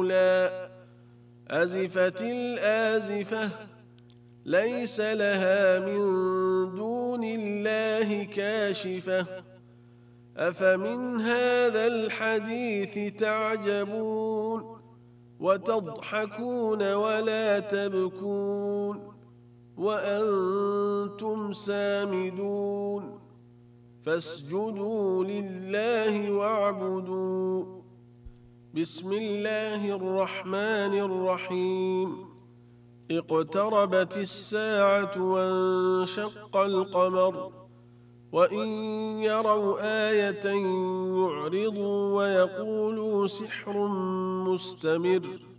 الأولى أزفت الآزفة ليس لها من دون الله كاشفة أفمن هذا الحديث تعجبون وتضحكون ولا تبكون وأنتم سامدون فاسجدوا لله واعبدوا. بسم الله الرحمن الرحيم. اقتربت الساعة وانشق القمر وإن يروا آية يعرضوا ويقولوا سحر مستمر